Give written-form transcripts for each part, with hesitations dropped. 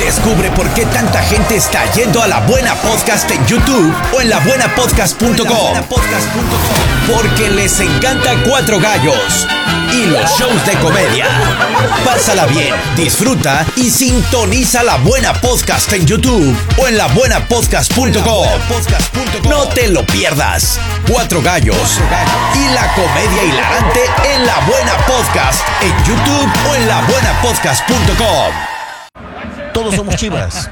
Descubre por qué tanta gente está yendo a La Buena Podcast en YouTube o en labuenapodcast.com. Porque les encanta Cuatro Gallos y los shows de comedia. Pásala bien, disfruta y sintoniza La Buena Podcast en YouTube o en labuenapodcast.com. No te lo pierdas. Cuatro Gallos y la comedia hilarante en La Buena Podcast en YouTube o en labuenapodcast.com. Todos somos Chivas.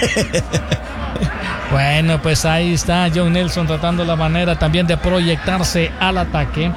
Bueno, pues ahí está John Nelson tratando la manera también de proyectarse al ataque.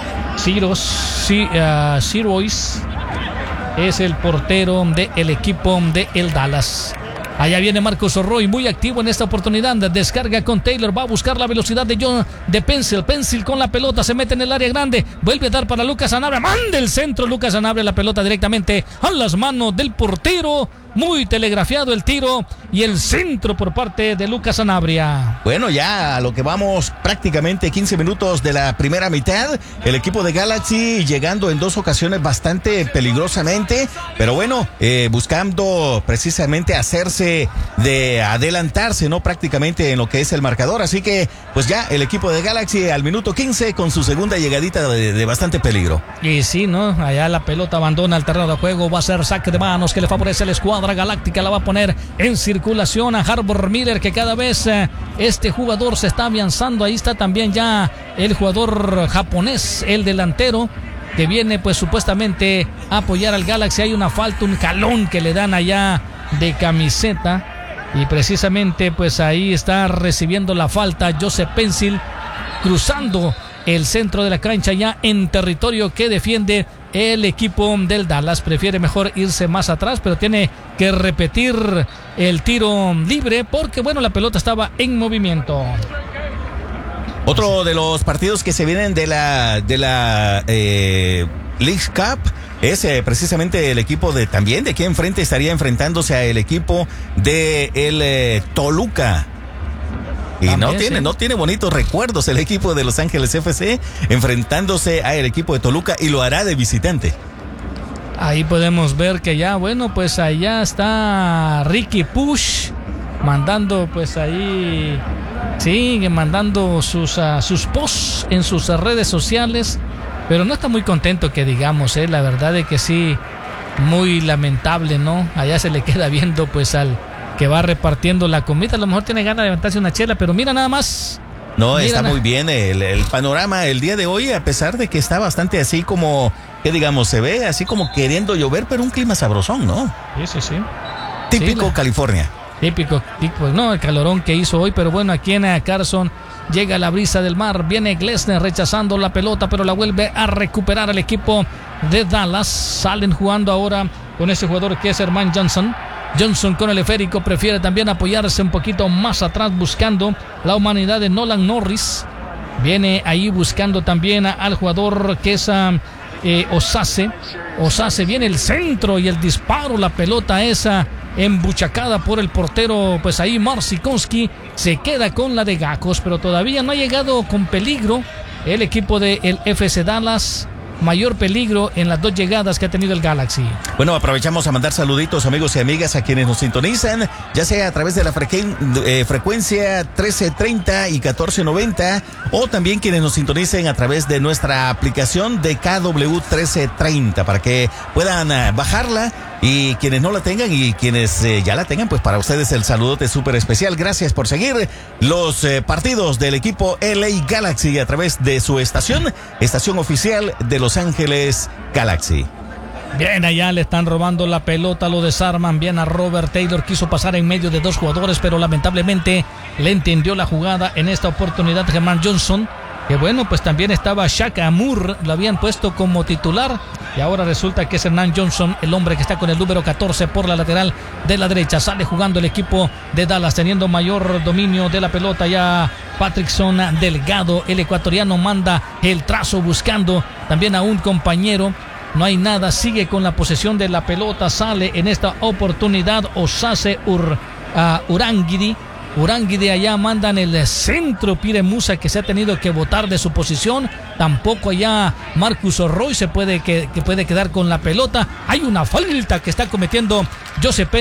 Sirois es el portero del equipo de el Dallas. Allá viene Marcos Roy, muy activo en esta oportunidad. Descarga con Taylor, va a buscar la velocidad de Pencil. Pencil con la pelota, se mete en el área grande. Vuelve a dar para Lucas Sanabria. Manda el centro, Lucas Sanabria, la pelota directamente a las manos del portero. Muy telegrafiado el tiro y el centro por parte de Lucas Sanabria. Bueno, ya a lo que vamos, prácticamente 15 minutos de la primera mitad. El equipo de Galaxy llegando en dos ocasiones bastante peligrosamente, pero bueno, buscando precisamente hacerse de adelantarse, ¿no? Prácticamente en lo que es el marcador. Así que, pues ya el equipo de Galaxy al minuto 15 con su segunda llegadita de bastante peligro. Y sí, ¿no? Allá la pelota abandona el terreno de juego. Va a ser saque de manos que le favorece a la escuadra galáctica. La va a poner en circulación a Harbour Miller, que cada vez este jugador se está afianzando. Ahí está también ya el jugador japonés, el delantero, que viene pues supuestamente a apoyar al Galaxy. Hay una falta, un jalón que le dan allá de camiseta. Y precisamente pues ahí está recibiendo la falta Joseph Pencil, cruzando el centro de la cancha ya en territorio que defiende el equipo del Dallas. Prefiere mejor irse más atrás, pero tiene que repetir el tiro libre porque bueno, la pelota estaba en movimiento. Otro de los partidos que se vienen de la League Cup es precisamente el equipo de aquí enfrente estaría enfrentándose a el equipo de el Toluca. Y también, no tiene bonitos recuerdos el equipo de Los Ángeles FC enfrentándose a el equipo de Toluca, y lo hará de visitante. Ahí podemos ver que ya, bueno, pues allá está Ricky Push mandando pues ahí, sigue mandando sus posts en sus redes sociales, pero no está muy contento que digamos, la verdad es que sí, muy lamentable, ¿no? Allá se le queda viendo pues al que va repartiendo la comida. A lo mejor tiene ganas de levantarse una chela, pero mira nada más. No, está muy bien el panorama el día de hoy, a pesar de que está bastante así como, que digamos, se ve así como queriendo llover, pero un clima sabrosón, ¿no? Sí. Típico sí, California. Típico, no, el calorón que hizo hoy, pero bueno, aquí en Carson llega la brisa del mar, viene Glesner rechazando la pelota, pero la vuelve a recuperar el equipo de Dallas. Salen jugando ahora con ese jugador que es Herman Johnson con el esférico, prefiere también apoyarse un poquito más atrás buscando la humanidad de Nolan Norris. Viene ahí buscando también al jugador que es Osase, viene el centro y el disparo, la pelota esa embuchacada por el portero, pues ahí Marcinkowski se queda con la de Gacos, pero todavía no ha llegado con peligro el equipo del FC Dallas. Mayor peligro en las dos llegadas que ha tenido el Galaxy. Bueno, aprovechamos a mandar saluditos, amigos y amigas, a quienes nos sintonizan, ya sea a través de la frecuencia 1330 y 1490, o también quienes nos sintonicen a través de nuestra aplicación de KW 1330, para que puedan bajarla, y quienes no la tengan y quienes ya la tengan, pues para ustedes el saludote súper especial. Gracias por seguir los partidos del equipo LA Galaxy a través de su estación oficial de Los Ángeles Galaxy. Bien, allá le están robando la pelota, lo desarman bien a Robert Taylor. Quiso pasar en medio de dos jugadores, pero lamentablemente le entendió la jugada en esta oportunidad Herman Johnson. Que bueno, pues también estaba Shaq Amur, lo habían puesto como titular, y ahora resulta que es Hernan Johnson, el hombre que está con el número 14 por la lateral de la derecha. Sale jugando el equipo de Dallas, teniendo mayor dominio de la pelota ya Patrickson Delgado, el ecuatoriano, manda el trazo buscando también a un compañero. No hay nada, sigue con la posesión de la pelota, sale en esta oportunidad Osase Urangidi allá, mandan el centro, Pire Musa, que se ha tenido que botar de su posición. Tampoco allá Marcus Roy se puede quedar con la pelota. Hay una falta que está cometiendo Joseph